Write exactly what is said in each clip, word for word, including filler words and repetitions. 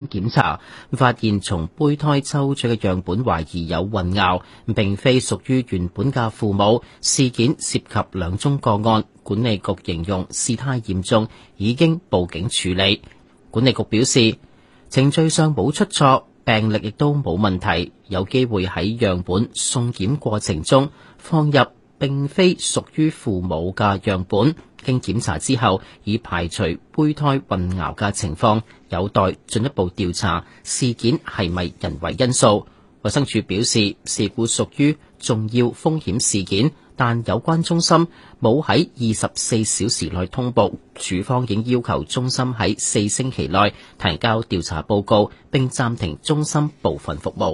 檢查，發現從胚胎抽取嘅樣本懷疑有混淆，並非屬於原本嘅父母。事件涉及兩宗個案，管理局形容事態嚴重，已經報警處理。管理局表示，程序上冇出錯，病歷亦都冇問題，有機會喺樣本送檢過程中放入並非屬於父母嘅樣本，經檢查之後已排除胚胎混淆嘅情況，有待進一步調查事件係咪人為因素。衛生署表示，事故屬於重要風險事件，但有關中心冇喺二十四小時內通報，署方已經要求中心喺四星期內提交調查報告，並暫停中心部分服務。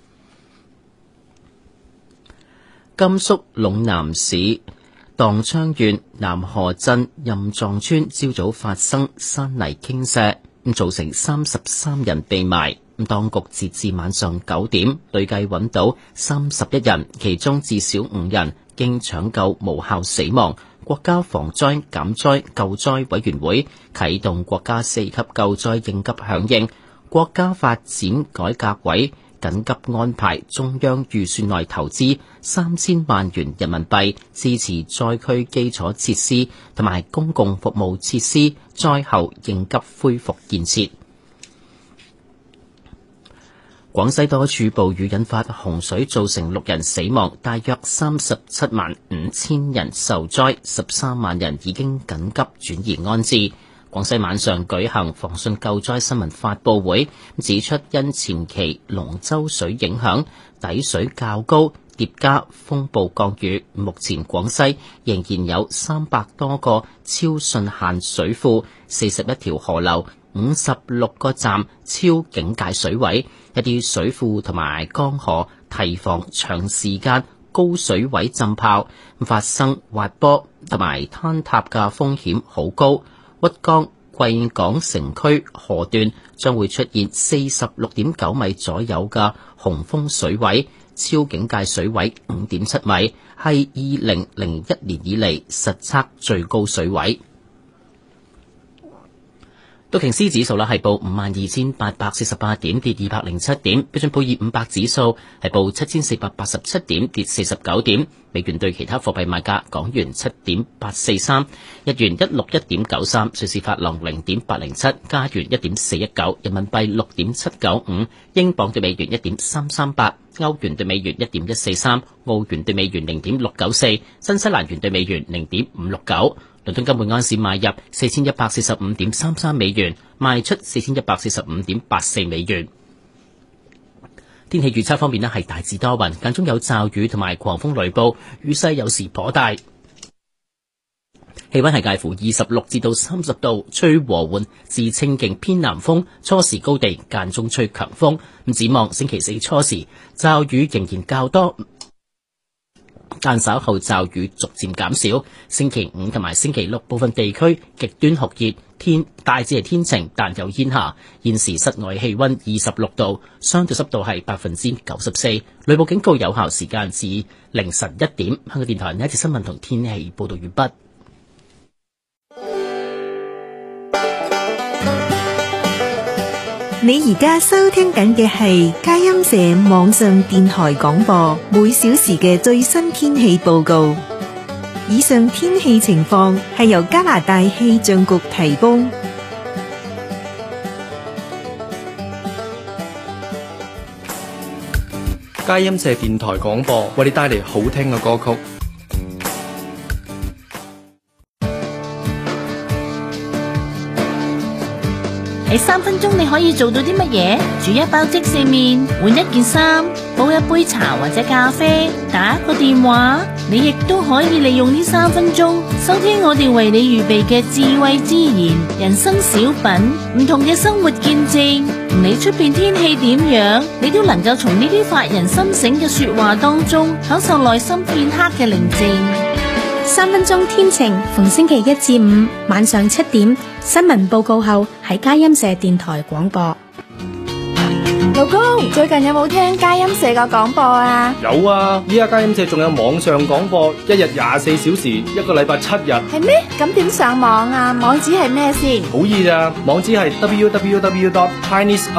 甘肅隴南市當昌縣南河鎮任藏村朝早發生山泥傾瀉，造成三十三人被埋。當局截至晚上九點，累計揾到三十一人，其中至少五人經搶救無效死亡。國家防災減災救災委員會啟動國家四級救災應急響應，國家發展改革委緊急安排中央預算內投資三千萬元人民幣，支持災區基礎設施同埋公共服務設施災後應急恢復建設。廣西多處暴雨引發洪水，造成六人死亡，大約三十七萬五千人受災，十三萬人已經緊急轉移安置。廣西晚上舉行防汛救災新聞發佈會，指出因前期龍舟水影響，底水較高，疊加風暴降雨，目前廣西仍然有三百多個超汛限水庫，四十一條河流，五十六個站超警戒水位，一啲水庫同埋江河堤防長時間高水位浸泡，發生滑坡同埋坍塌嘅風險好高。鬱江貴港城區河段將會出現四十六點九米左右嘅洪峰水位，超警戒水位五點七米，係二零零一年以嚟實測最高水位。道瓊斯指數啦係報五萬二千八百四十八點，跌二百零七點。標準普爾五百指數係報七千四百八十七點，跌四十九點。美元對其他貨幣賣價：港元七點八四三，日元一六一點九三，瑞士法郎零點八零七，加元一點四一九，人民幣六點七九五，英鎊對美元一點三三八，歐元對美元一點一四三，澳元對美元零點六九四，新西蘭元對美元零點五六九。倫敦金每安士買入四千一百四十五點三三美元，賣出四千一百四十五點八四美元。天氣預測方面呢，係大致多雲，間中有驟雨同埋狂風雷暴，雨勢有時頗大。氣溫係介乎二十六至到三十度，吹和緩至清勁偏南風，初時高地間中吹強風。咁展望星期四初時驟雨仍然較多，但稍後驟雨逐漸減少。星期五同埋星期六部分地區極端酷熱，天大致係天晴，但有煙霞。現時室外氣溫二十六度，相對濕度係百分之九十四。雷暴警告有效時間至凌晨一點。香港電台呢一節新聞同天氣報道完畢。 你而家收聽緊嘅係佳音社網上電台廣播，每小時嘅最新天氣報告。以上天氣情況係由加拿大氣象局提供。 佳音社電台廣播為你帶嚟好聽嘅歌曲。 喺三分鐘你可以做到啲乜嘢？煮一包即食麵，換一件衫，煲一杯茶或者咖啡，打一個電話，你亦都可以利用呢三分鐘收聽我哋為你預備嘅智慧之言、人生小品、唔同嘅生活見證。唔理出邊天氣點樣，你都能夠從呢啲發人心醒嘅說話當中享受內心片刻嘅寧靜。 三分鐘天晴，逢星期一至五晚上七點，新聞報告後喺佳音社電台廣播。 老公，最近有冇聽佳音社個廣播啊？ 有啊，依家佳音社仲有網上廣播，一日廿四小時，一個禮拜七日。 係咩？咁點上網啊？網址係咩先？ 好易咋，網址係 double-u double-u double-u dot chinese